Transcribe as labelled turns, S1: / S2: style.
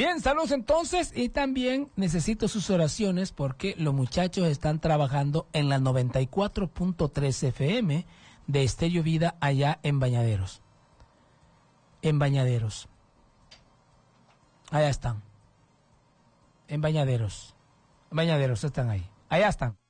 S1: Bien, saludos entonces, y también necesito sus oraciones porque los muchachos están trabajando en la 94.3 FM de Estéreo Vida allá en Bañaderos. En Bañaderos. Allá están. En Bañaderos. En Bañaderos están ahí. Allá están.